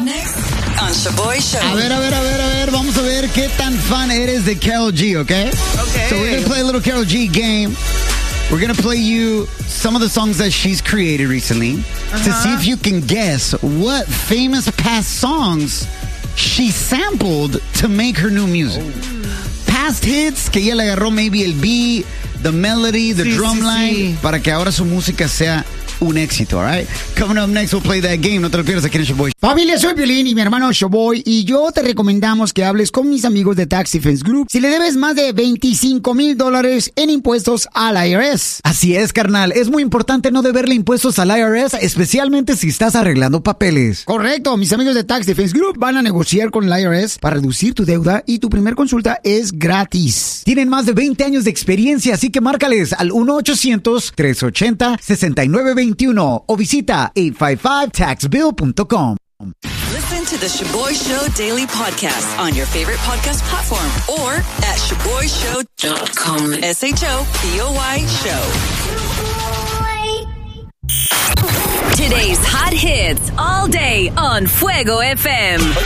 next on Shaboy Show. A ver. Vamos a ver qué tan fan eres de Karol G, okay? Okay. So we're going to play a little Karol G game. We're going to play you some of the songs that she's created recently to see if you can guess what famous past songs she sampled to make her new music. Past hits que ella le agarró maybe el beat, the melody, the drum line, para que ahora su música sea un éxito, all right? Coming up next, we'll play that game. No te lo pierdas aquí en Shaboy. Familia, soy Piolín y mi hermano Shaboy, y yo te recomendamos que hables con mis amigos de Tax Defense Group si le debes más de $25,000 en impuestos al IRS. Así es, carnal. Es muy importante no deberle impuestos al IRS, especialmente si estás arreglando papeles. Correcto, mis amigos de Tax Defense Group van a negociar con el IRS para reducir tu deuda y tu primer consulta es gratis. Tienen más de 20 años de experiencia, así que márcales al 1-800-380-6921 o visita 855taxbill.com. Listen to the Shaboy Show Daily Podcast on your favorite podcast platform or at ShaboyShow.com. SHOBOY Show. Today's hot hits all day on Fuego FM.